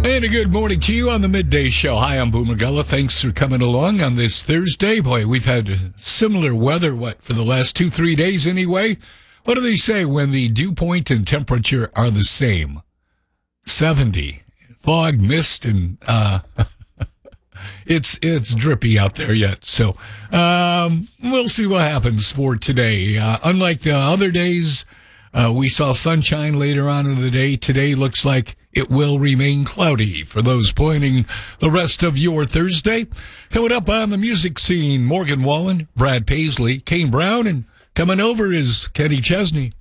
And a good morning to you on the Midday Show. Hi, I'm Boomer Gullah. Thanks for coming along on this Thursday. Boy, we've had similar weather, for the last 2-3 days anyway? What do they say when the dew point and temperature are the same? 70. Fog, mist, and it's drippy out there yet. So we'll see what happens for today. Unlike the other days, we saw sunshine later on in the day. Today looks like it will remain cloudy for those planning the rest of your Thursday. Coming up on the music scene, Morgan Wallen, Brad Paisley, Kane Brown, and coming over is Kenny Chesney.